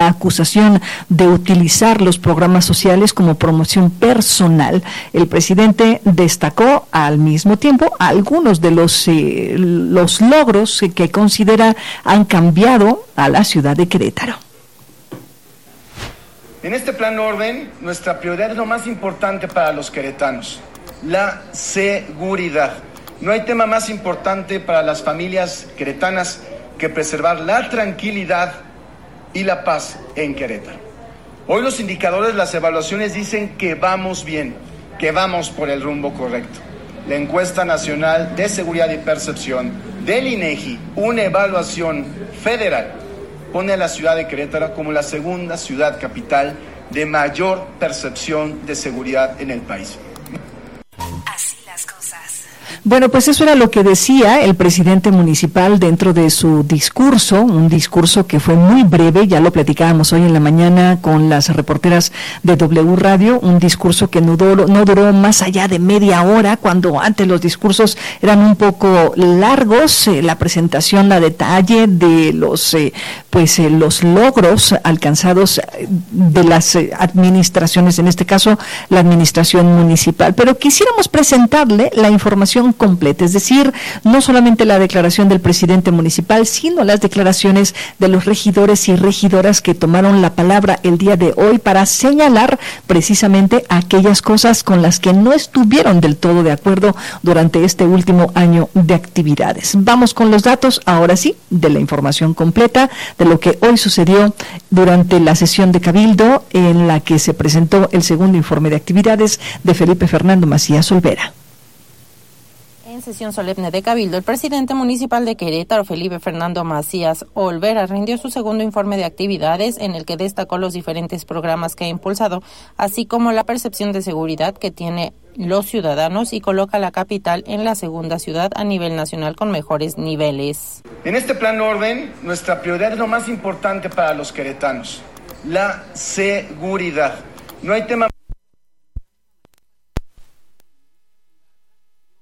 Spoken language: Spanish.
acusación de utilizar los programas sociales como promoción personal. El presidente destacó al mismo tiempo algunos de los logros que considera han cambiado a la ciudad de Querétaro. En este plan orden, nuestra prioridad es lo más importante para los queretanos, la seguridad. No hay tema más importante para las familias queretanas que preservar la tranquilidad y la paz en Querétaro. Hoy los indicadores, las evaluaciones dicen que vamos bien, que vamos por el rumbo correcto. La encuesta nacional de seguridad y percepción del INEGI, una evaluación federal, pone a la ciudad de Querétaro como la segunda ciudad capital de mayor percepción de seguridad en el país. Así las cosas. Bueno, pues eso era lo que decía el presidente municipal dentro de su discurso, un discurso que fue muy breve, ya lo platicábamos hoy en la mañana con las reporteras de W Radio, un discurso que no duró más allá de media hora, cuando antes los discursos eran un poco largos, la presentación a detalle de los logros alcanzados de las administraciones, en este caso la administración municipal. Pero quisiéramos presentarle la información completa, es decir, no solamente la declaración del presidente municipal, sino las declaraciones de los regidores y regidoras que tomaron la palabra el día de hoy para señalar precisamente aquellas cosas con las que no estuvieron del todo de acuerdo durante este último año de actividades. Vamos con los datos, ahora sí, de la información completa de lo que hoy sucedió durante la sesión de Cabildo en la que se presentó el segundo informe de actividades de Felipe Fernando Macías Olvera. En sesión solemne de Cabildo, el presidente municipal de Querétaro, Felipe Fernando Macías Olvera, rindió su segundo informe de actividades en el que destacó los diferentes programas que ha impulsado, así como la percepción de seguridad que tiene los ciudadanos y coloca a la capital en la segunda ciudad a nivel nacional con mejores niveles. En este plan orden, nuestra prioridad es lo más importante para los queretanos, la seguridad. No hay tema